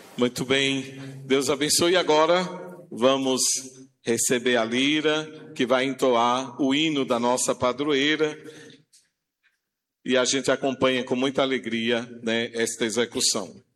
Muito bem, Deus abençoe. Agora vamos receber a lira, que vai entoar o hino da nossa padroeira, e a gente acompanha com muita alegria, né, esta execução.